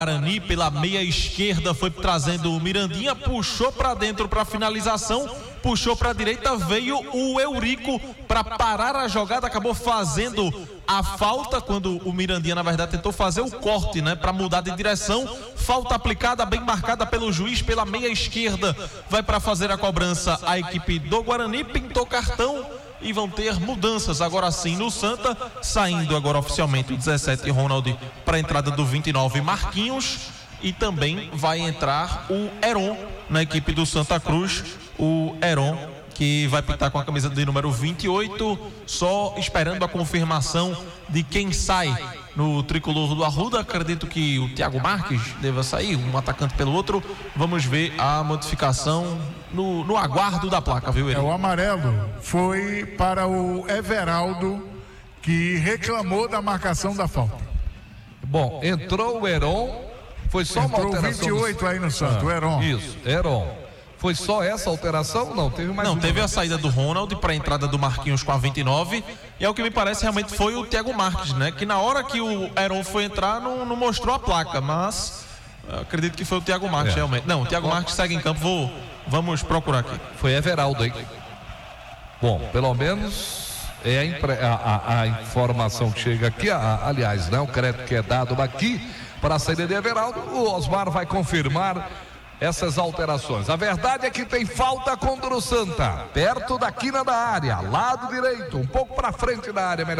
Guarani pela meia esquerda, foi trazendo o Mirandinha, puxou para dentro para finalização, puxou para a direita, veio o Eurico para parar a jogada, acabou fazendo a falta quando o Mirandinha na verdade tentou fazer o corte, né, para mudar de direção. Falta aplicada, bem marcada pelo juiz pela meia esquerda, vai para fazer a cobrança a equipe do Guarani, pintou cartão. E vão ter mudanças agora sim no Santa, saindo agora oficialmente o 17 Ronald para a entrada do 29 Marquinhos, e também vai entrar o Heron na equipe do Santa Cruz, o Heron que vai pintar com a camisa de número 28, só esperando a confirmação de quem sai no tricolor do Arruda. Acredito que o Thiago Marques deva sair, um atacante pelo outro. Vamos ver a modificação no aguardo da placa, viu, ele? O amarelo foi para o Everaldo, que reclamou da marcação da falta. Bom, entrou o Heron, foi só uma alteração. Entrou 28 aí no Santo, o Heron. Isso, Heron. Foi só essa alteração? Não, teve mais. Não, teve a saída do Ronald para a entrada do Marquinhos com a 29, e é o que me parece realmente foi o Thiago Marques, né? Que na hora que o Heron foi entrar não mostrou a placa, mas acredito que foi o Thiago Marques realmente. Não, o Thiago Marques segue em campo, vamos procurar aqui. Foi Everaldo aí. Bom, pelo menos é a informação que chega aqui, aliás, né? O crédito que é dado aqui para a saída de Everaldo, o Osmar vai confirmar essas alterações. A verdade é que tem falta contra o Santa, perto da quina da área, lado direito, um pouco para frente da área, melhor.